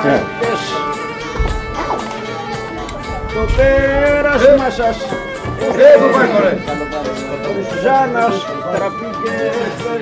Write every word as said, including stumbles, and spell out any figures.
Μάρτες, το πέρασμα σας, Ε, πού πάει, μωρέ. Ζάνας, τραπήκε.